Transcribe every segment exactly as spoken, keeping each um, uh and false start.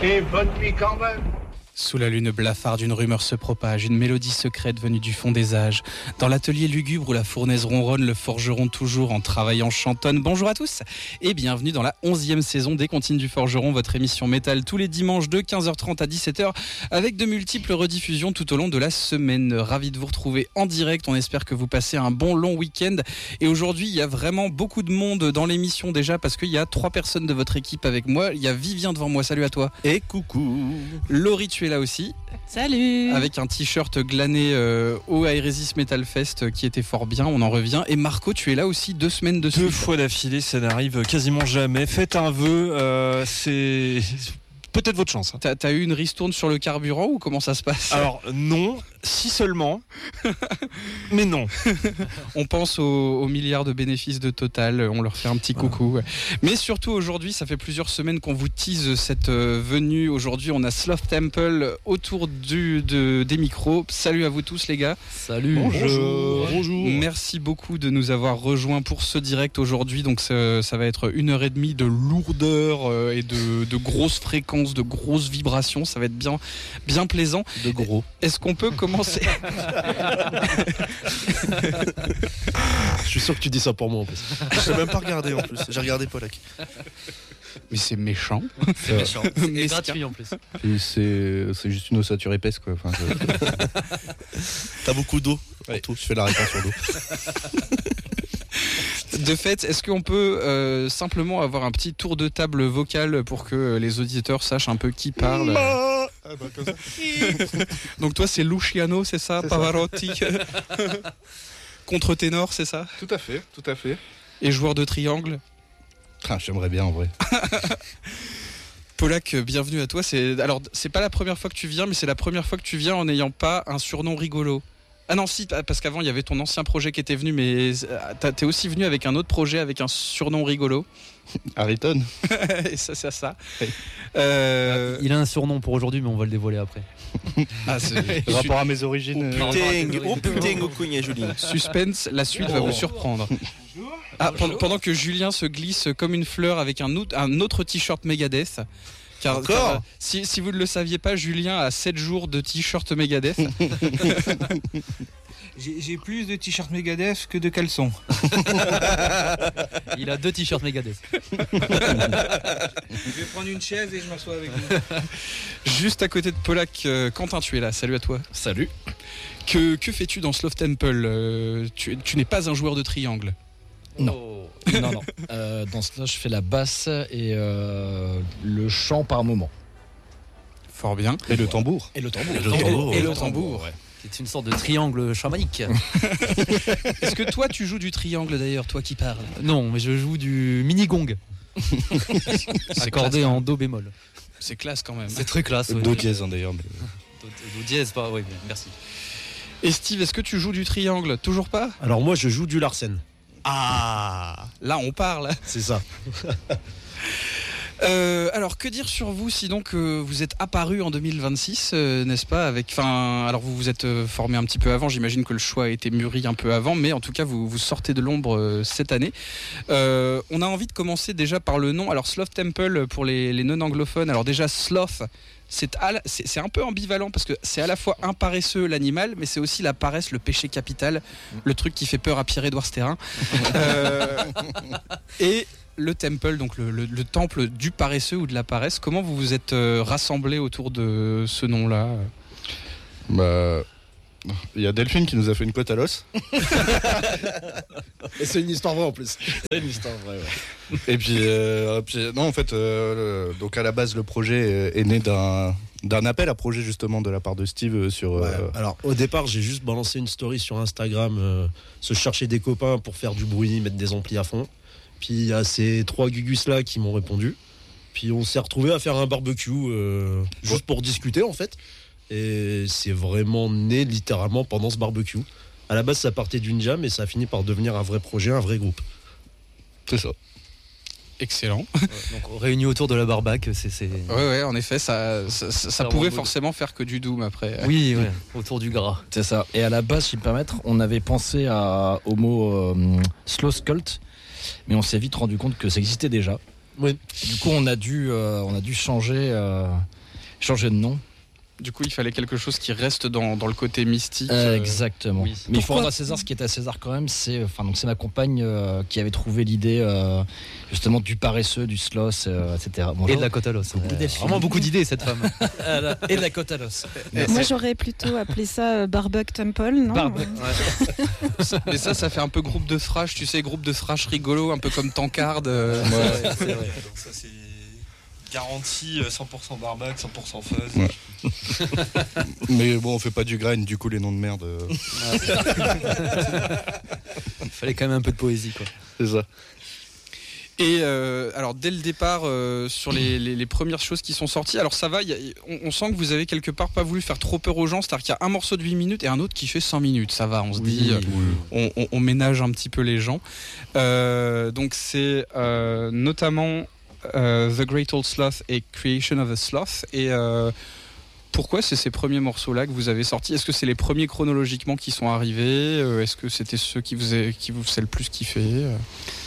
Et bonne nuit quand même. Sous la lune blafarde, une rumeur se propage, une mélodie secrète venue du fond des âges. Dans l'atelier lugubre où la fournaise ronronne, le forgeron toujours en travaillant chantonne. Bonjour à tous et bienvenue dans la onzième saison des Comptines du Forgeron, votre émission métal tous les dimanches de quinze heures trente à dix-sept heures avec de multiples rediffusions tout au long de la semaine. Ravi de vous retrouver en direct, on espère que vous passez un bon long week-end. Et aujourd'hui, il y a vraiment beaucoup de monde dans l'émission déjà parce qu'il y a trois personnes de votre équipe avec moi. Il y a Vivien devant moi, salut à toi. Et coucou. Laurie, tu es là aussi. Salut. Avec un t-shirt glané euh, au Aéresis Metal Fest euh, qui était fort bien, on en revient. Et Marco, tu es là aussi deux semaines de suite. Deux fois d'affilée, ça n'arrive quasiment jamais. Faites un vœu, euh, c'est peut-être votre chance. T'as, t'as eu une ristourne sur le carburant ou comment ça se passe ? Alors non, si seulement, mais non. On pense aux, aux milliards de bénéfices de Total, on leur fait un petit coucou. Mais surtout aujourd'hui, ça fait plusieurs semaines qu'on vous tease cette euh, venue. Aujourd'hui, on a Sloth Temple autour du, de, des micros. Salut à vous tous les gars. Salut. Bonjour. Bonjour. Merci beaucoup de nous avoir rejoints pour ce direct aujourd'hui. Donc ça, ça va être une heure et demie de lourdeur euh, et de, de grosses fréquences, de grosses vibrations. Ça va être bien, bien plaisant. De gros. Est-ce qu'on peut commencer ? Je suis sûr que tu dis ça pour moi en plus. Je n'ai même pas regardé en plus. J'ai regardé Polak. Mais c'est méchant. C'est méchant. C'est Et gratuit en plus. Et c'est, c'est juste une ossature épaisse quoi. Enfin, je... T'as beaucoup d'eau. Ouais. Tout, je fais la rétention d'eau. De fait, est-ce qu'on peut euh, simplement avoir un petit tour de table vocal pour que les auditeurs sachent un peu qui parle ? Ah bah, comme ça. Donc toi, c'est Luciano, c'est ça, C'est Pavarotti contre-ténor, c'est ça ? Tout à fait, tout à fait. Et joueur de triangle ? Ah, j'aimerais bien en vrai. Polak, bienvenue à toi. C'est... Alors, c'est pas la première fois que tu viens, mais c'est la première fois que tu viens en n'ayant pas un surnom rigolo. Ah non, si, parce qu'avant, il y avait ton ancien projet qui était venu, mais t'es aussi venu avec un autre projet avec un surnom rigolo. Harrington. Et ça, c'est ça. Oui. Euh... Il a un surnom pour aujourd'hui, mais on va le dévoiler après. Ah, c'est... Rapport à mes origines. Oh euh, putain, oh putain, au cogné, Julien. Suspense, la suite va vous surprendre. Ah, pendant, pendant que Julien se glisse comme une fleur avec un autre, un autre t-shirt Megadeth. Car, Encore car, si, si vous ne le saviez pas, Julien a sept jours de t-shirt Megadeth. J'ai, j'ai plus de t-shirts Megadeth que de caleçons. Il a deux t-shirts Megadeth. Je vais prendre une chaise et je m'assois avec vous. Juste à côté de Polak, euh, Quentin, tu es là. Salut à toi. Salut. Que, que fais-tu dans Sloth Temple ? euh, tu, tu n'es pas un joueur de triangle. Non, non, non. Euh, dans cela, je fais la basse et euh, le chant par moment. Fort bien. Et le tambour. Et le tambour. Et le tambour. Et le tambour. ouais. C'est une sorte de triangle chamanique. Est-ce que toi, tu joues du triangle d'ailleurs, toi qui parles ? Non, mais je joue du mini-gong. Accordé classe, en do bémol. C'est classe quand même. C'est très classe. Do Oui. dièse hein, d'ailleurs. mais- Do, do dièse, pas. Oui, bien, merci. Et Steve, est-ce que tu joues du triangle ? Toujours pas ? Alors moi je joue du Larsen, Ah, là on parle. c'est ça. Euh, alors que dire sur vous sinon que vous êtes apparu en deux mille vingt-six, euh, n'est-ce pas ? Avec, enfin, alors vous vous êtes euh, formé un petit peu avant. J'imagine que le choix a été mûri un peu avant, mais en tout cas vous vous sortez de l'ombre euh, cette année. Euh, on a envie de commencer déjà par le nom. Alors Sloth Temple pour les, les non anglophones. Alors déjà Sloth. C'est, à la, c'est, c'est un peu ambivalent parce que c'est à la fois un paresseux l'animal, mais c'est aussi la paresse, le péché capital, le truc qui fait peur à Pierre-Édouard Stérin. euh, et le temple, donc le, le, le temple du paresseux ou de la paresse. Comment vous vous êtes euh, rassemblés autour de ce nom-là ? Bah, il y a Delphine qui nous a fait une cote à l'os. Et c'est une histoire vraie en plus. C'est une histoire vraie, ouais. Et puis, euh, puis non, en fait, euh, le- donc à la base, le projet est né d'un d'un appel à projet justement de la part de Steve sur. Ouais, euh, alors au départ j'ai juste balancé une story sur Instagram, euh, se chercher des copains pour faire du bruit, mettre des amplis à fond. Puis il y a ces trois gugus là qui m'ont répondu. Puis on s'est retrouvés à faire un barbecue euh, juste pour discuter en fait. Et c'est vraiment né littéralement pendant ce barbecue. À la base ça partait d'une jam et ça a fini par devenir un vrai projet, un vrai groupe. C'est ça. Excellent. Donc réunis autour de la barbaque, c'est. c'est... Ouais, ouais, en effet, ça, ça, ça, ça pouvait forcément faire que du doom après. Oui, ouais, autour du gras. C'est ça. Et à la base, si je peux me permettre, on avait pensé à, au mot euh, sloth cult, mais on s'est vite rendu compte que ça existait déjà. Oui. Du coup, on a dû, euh, on a dû changer, euh, changer de nom. Du coup, il fallait quelque chose qui reste dans, dans le côté mystique. Euh, euh, exactement. oui. Mais il faut Pourquoi rendre à César ce qui est à César quand même. C'est, enfin, donc c'est ma compagne euh, qui avait trouvé l'idée euh, justement du paresseux, du sloth, euh, et cetera. Et Bonjour. de la côte à l'os. Euh, Delphine. Vraiment beaucoup d'idées, cette femme. Voilà. Et de la côte à l'os. Moi, j'aurais plutôt appelé ça euh, Barbuck Temple, non Barbuck. Mais ça, ça fait un peu groupe de thrash, tu sais, groupe de thrash rigolo, un peu comme Tankard. euh, Ouais, c'est vrai. Donc ça c'est garanti euh, cent pour cent barbac, cent pour cent fuzz. Ouais. Mais bon, on fait pas du grind, du coup, les noms de merde. euh, Il fallait quand même un peu de poésie, quoi. c'est ça. Et euh, alors dès le départ euh, sur les, les, les premières choses qui sont sorties, alors ça va, y a, on, on sent que vous avez quelque part pas voulu faire trop peur aux gens, c'est-à-dire qu'il y a un morceau de huit minutes et un autre qui fait cinq minutes, ça va, on se dit, euh, on, on, on ménage un petit peu les gens. Euh, donc c'est euh, notamment euh, The Great Old Sloth et Creation of a Sloth. Et euh, pourquoi c'est ces premiers morceaux-là que vous avez sortis? Est-ce que c'est les premiers chronologiquement qui sont arrivés? euh, Est-ce que c'était ceux qui vous, a, qui vous faisaient le plus kiffer? euh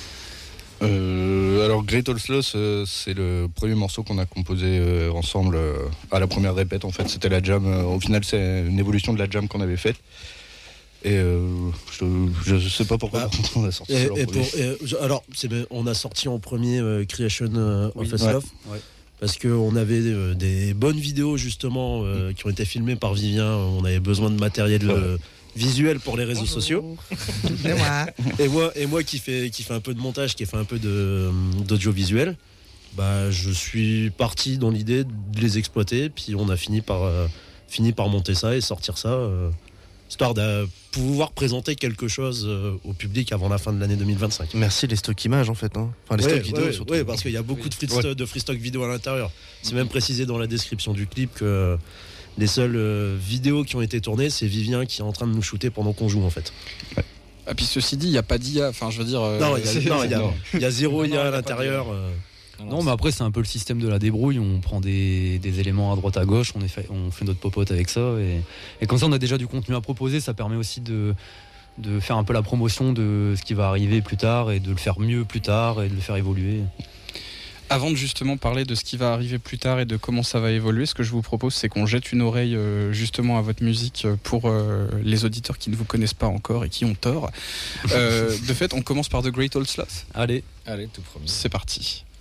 Euh, alors Great Old Sloth, euh, c'est le premier morceau qu'on a composé euh, ensemble euh, à la première répète. En fait, c'était la jam. euh, au final, c'est une évolution de la jam qu'on avait faite. Et euh, je, je sais pas pourquoi Bah, on a sorti Et, ça en et premier. pour- et, je- alors, c'est, on a sorti en premier euh, Creation euh, Oui. of a Sloth, Ouais. parce qu'on avait euh, des bonnes vidéos justement euh, qui ont été filmées par Vivien. On avait besoin de matériel euh, visuel pour les réseaux sociaux. Et moi, et moi qui fais qui fait un peu de montage, qui fait un peu de d'audiovisuel, bah je suis parti dans l'idée de les exploiter. Puis on a fini par euh, fini par monter ça et sortir ça, euh, histoire de pouvoir présenter quelque chose euh, au public avant la fin de l'année deux mille vingt-cinq. Merci les stocks images en fait. Hein. Enfin, les Ouais, stocks vidéo ouais, surtout. ouais, parce qu'il y a beaucoup de, free Ouais. de free stock vidéo à l'intérieur. C'est même précisé dans la description du clip que les seules euh, vidéos qui ont été tournées, c'est Vivien qui est en train de nous shooter pendant qu'on joue en fait. Ah, puis ceci dit, il n'y a pas d'I A, enfin je veux dire. euh, Non, il y a, c'est- non, il y a- non. il y a zéro Non, non, I A il y à a pas l'intérieur. euh. Non, mais après, c'est un peu le système de la débrouille. On prend des, des éléments à droite à gauche, on, est fait, on fait notre popote avec ça. Et, et comme ça, on a déjà du contenu à proposer. Ça permet aussi de, de faire un peu la promotion de ce qui va arriver plus tard et de le faire mieux plus tard et de le faire évoluer. Avant de justement parler de ce qui va arriver plus tard et de comment ça va évoluer, ce que je vous propose, c'est qu'on jette une oreille euh, justement à votre musique euh, pour euh, les auditeurs qui ne vous connaissent pas encore et qui ont tort. Euh, de fait, on commence par The Great Old Sloth. Allez. Allez, tout premier. C'est parti.